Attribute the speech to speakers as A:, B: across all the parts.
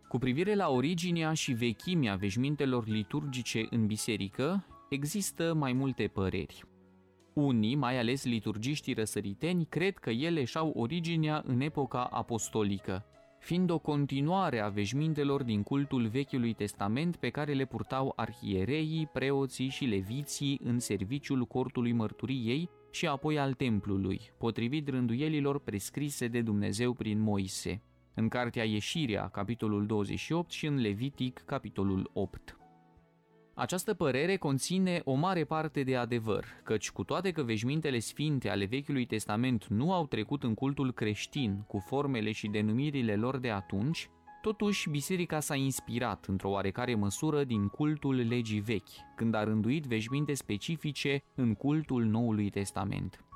A: Cu privire la originea și vechimea veșmintelor liturgice în biserică, există mai multe păreri. Unii, mai ales liturgiștii răsăriteni, cred că ele și-au originea în epoca apostolică, fiind o continuare a veșmintelor din cultul Vechiului Testament pe care le purtau arhiereii, preoții și leviții în serviciul cortului mărturiei și apoi al templului, potrivit rânduielilor prescrise de Dumnezeu prin Moise, în Cartea Ieșirea, capitolul 28 și în Levitic, capitolul 8. Această părere conține o mare parte de adevăr, căci cu toate că veșmintele sfinte ale Vechiului Testament nu au trecut în cultul creștin cu formele și denumirile lor de atunci, totuși biserica s-a inspirat într-o oarecare măsură din cultul legii vechi, când a rânduit veșminte specifice în cultul Noului Testament.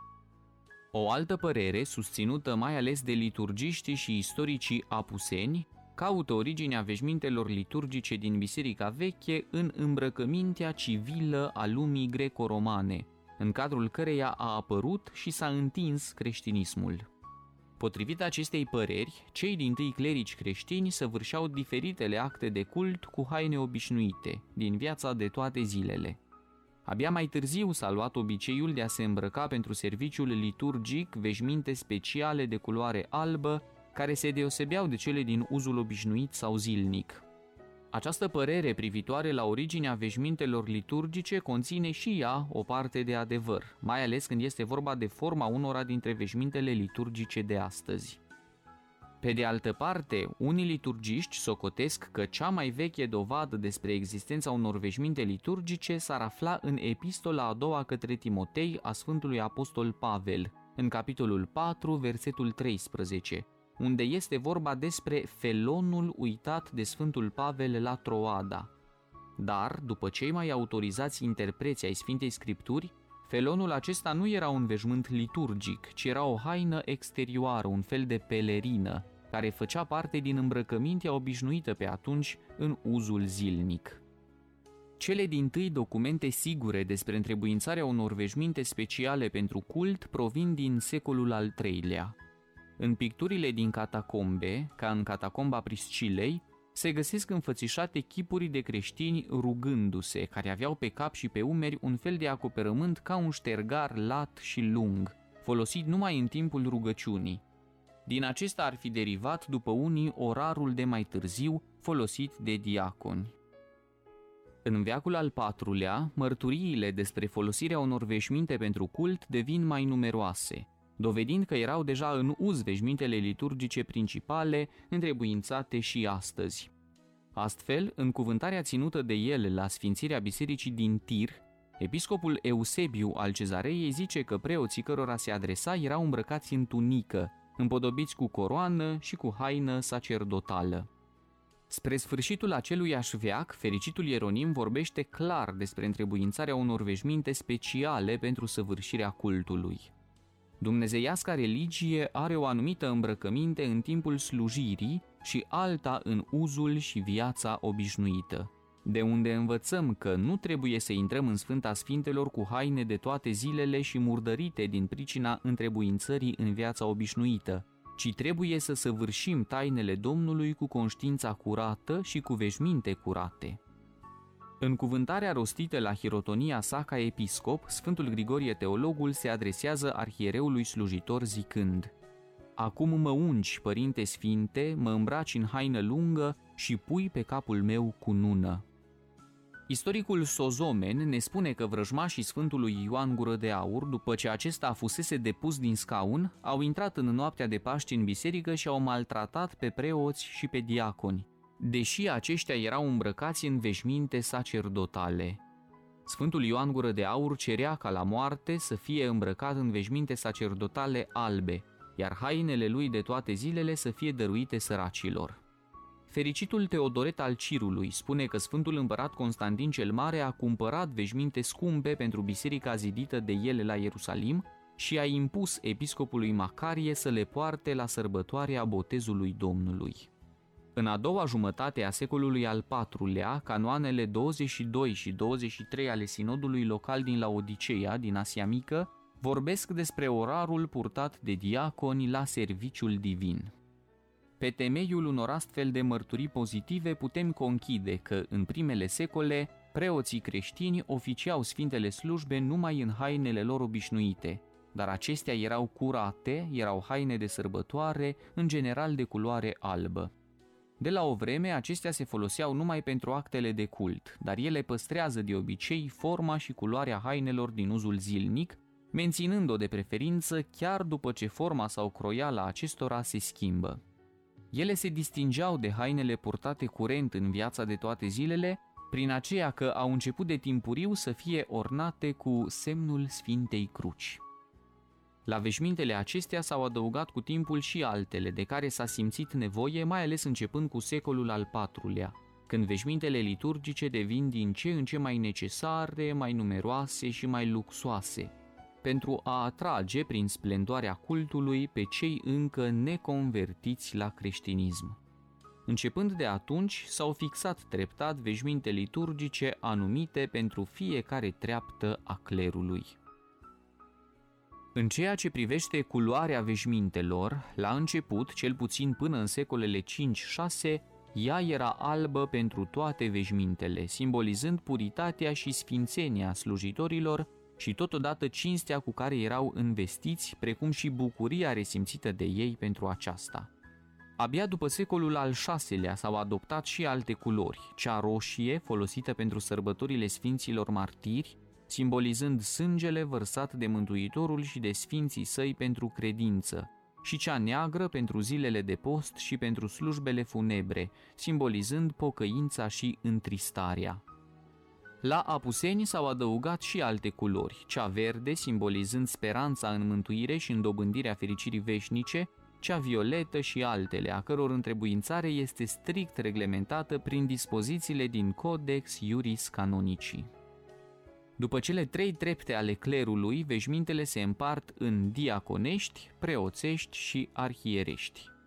A: O altă părere, susținută mai ales de liturgiștii și istoricii apuseni, caută originea veșmintelor liturgice din Biserica Veche în îmbrăcămintea civilă a lumii greco-romane, în cadrul căreia a apărut și s-a întins creștinismul. Potrivit acestei păreri, cei dintâi clerici creștini săvârșeau diferitele acte de cult cu haine obișnuite, din viața de toate zilele. Abia mai târziu s-a luat obiceiul de a se îmbrăca pentru serviciul liturgic veșminte speciale de culoare albă, care se deosebeau de cele din uzul obișnuit sau zilnic. Această părere privitoare la originea veșmintelor liturgice conține și ea o parte de adevăr, mai ales când este vorba de forma unora dintre veșmintele liturgice de astăzi. Pe de altă parte, unii liturgiști socotesc că cea mai veche dovadă despre existența unor veșminte liturgice s-ar afla în epistola a doua către Timotei a Sfântului Apostol Pavel, în capitolul 4, versetul 13, unde este vorba despre felonul uitat de Sfântul Pavel la Troada. Dar, după cei mai autorizați interpreți ai Sfintei Scripturi, felonul acesta nu era un veșmânt liturgic, ci era o haină exterioară, un fel de pelerină, care făcea parte din îmbrăcămintea obișnuită pe atunci în uzul zilnic. Cele dintâi documente sigure despre întrebuințarea unor veșminte speciale pentru cult provin din secolul al III-lea. În picturile din catacombe, ca în catacomba Priscilei, se găsesc înfățișate chipuri de creștini rugându-se, care aveau pe cap și pe umeri un fel de acoperământ ca un ștergar lat și lung, folosit numai în timpul rugăciunii. Din acesta ar fi derivat după unii orarul de mai târziu folosit de diaconi. În veacul al IV-lea, mărturiile despre folosirea unor veșminte pentru cult devin mai numeroase, dovedind că erau deja în uz veșmintele liturgice principale, întrebuințate și astăzi. Astfel, în cuvântarea ținută de el la sfințirea bisericii din Tir, episcopul Eusebiu al Cezareei zice că preoții cărora se adresa erau îmbrăcați în tunică, împodobiți cu coroană și cu haină sacerdotală. Spre sfârșitul aceluiași veac, fericitul Ieronim vorbește clar despre întrebuințarea unor veșminte speciale pentru săvârșirea cultului. Dumnezeiasca religie are o anumită îmbrăcăminte în timpul slujirii și alta în uzul și viața obișnuită, de unde învățăm că nu trebuie să intrăm în Sfânta Sfintelor cu haine de toate zilele și murdărite din pricina întrebuințării în viața obișnuită, ci trebuie să săvârșim tainele Domnului cu conștiința curată și cu veșminte curate. În cuvântarea rostită la hirotonia sa ca episcop, Sfântul Grigorie Teologul se adresează arhiereului slujitor zicând: „Acum mă ungi, Părinte Sfinte, mă îmbraci în haină lungă și pui pe capul meu cunună.” Istoricul Sozomen ne spune că vrăjmașii Sfântului Ioan Gură de Aur, după ce acesta fusese depus din scaun, au intrat în noaptea de Paști în biserică și au maltratat pe preoți și pe diaconi, deși aceștia erau îmbrăcați în veșminte sacerdotale. Sfântul Ioan Gură de Aur cerea ca la moarte să fie îmbrăcat în veșminte sacerdotale albe, iar hainele lui de toate zilele să fie dăruite săracilor. Fericitul Teodoret al Cirului spune că Sfântul Împărat Constantin cel Mare a cumpărat veșminte scumpe pentru biserica zidită de el la Ierusalim și a impus episcopului Macarie să le poarte la sărbătoarea botezului Domnului. În a doua jumătate a secolului al IV-lea, canoanele 22 și 23 ale sinodului local din Laodiceea, din Asia Mică, vorbesc despre orarul purtat de diaconi la serviciul divin. Pe temeiul unor astfel de mărturii pozitive putem conchide că, în primele secole, preoții creștini oficiau sfintele slujbe numai în hainele lor obișnuite, dar acestea erau curate, erau haine de sărbătoare, în general de culoare albă. De la o vreme, acestea se foloseau numai pentru actele de cult, dar ele păstrează de obicei forma și culoarea hainelor din uzul zilnic, menținând-o de preferință chiar după ce forma sau croiala acestora se schimbă. Ele se distingeau de hainele purtate curent în viața de toate zilele, prin aceea că au început de timpuriu să fie ornate cu semnul Sfintei Cruci. La veșmintele acestea s-au adăugat cu timpul și altele de care s-a simțit nevoie, mai ales începând cu secolul al IV-lea, când veșmintele liturgice devin din ce în ce mai necesare, mai numeroase și mai luxoase, pentru a atrage prin splendoarea cultului pe cei încă neconvertiți la creștinism. Începând de atunci, s-au fixat treptat veșminte liturgice anumite pentru fiecare treaptă a clerului. În ceea ce privește culoarea veșmintelor, la început, cel puțin până în secolele 5-6, ea era albă pentru toate veșmintele, simbolizând puritatea și sfințenia slujitorilor și totodată cinstea cu care erau învestiți, precum și bucuria resimțită de ei pentru aceasta. Abia după secolul al VI-lea s-au adoptat și alte culori, cea roșie, folosită pentru sărbătorile sfinților martiri, simbolizând sângele vărsat de Mântuitorul și de sfinții săi pentru credință, și cea neagră pentru zilele de post și pentru slujbele funebre, simbolizând pocăința și întristarea. La apuseni s-au adăugat și alte culori, cea verde simbolizând speranța în mântuire și în dobândirea fericirii veșnice, cea violetă și altele, a căror întrebuințare este strict reglementată prin dispozițiile din Codex Iuris Canonicii. După cele 3 trepte ale clerului, veșmintele se împart în diaconești, preoțești și arhierești.